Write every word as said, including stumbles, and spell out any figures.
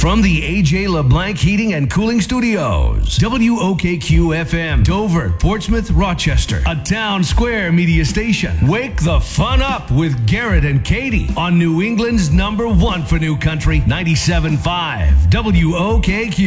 From the A J LeBlanc Heating and Cooling Studios, W O K Q F M, Dover, Portsmouth, Rochester, a Town Square media station. Wake the fun up with Garrett and Katie on New England's number one for new country, ninety-seven point five W O K Q.